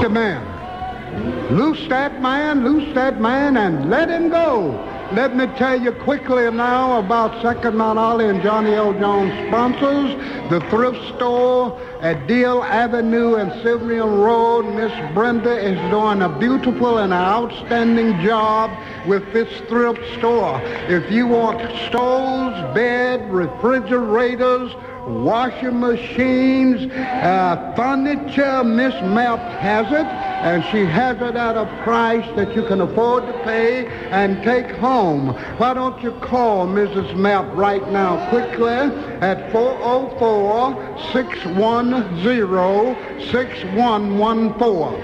man. Loose that man, and let him go. Let me tell you quickly now about Second Mount Olive and Johnny L. Jones sponsors. The thrift store at Deal Avenue and Sylvian Road. Miss Brenda is doing a beautiful and outstanding job with this thrift store. If you want stoves, bed, refrigerators, washing machines, furniture, Miss Map has it, and she has it at a price that you can afford to pay and take home. Why don't you call Mrs. Map right now quickly at 404-610-6114.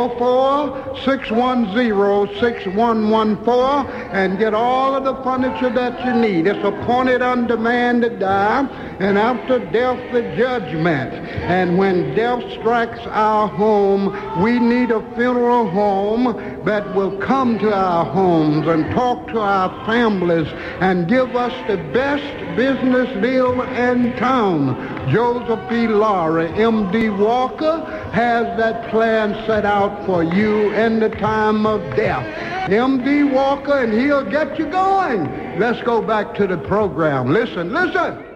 404-610-6114, and get all of the furniture that you need. It's appointed unto man to die, and after death the judgment. And when death strikes our home, we need a funeral home that will come to our homes and talk to our families and give us the best business deal in town. Joseph P. Lowry, M.D. Walker, has that plan set out for you in the time of death. M.D. Walker, and he'll get you going. Let's go back to the program. Listen.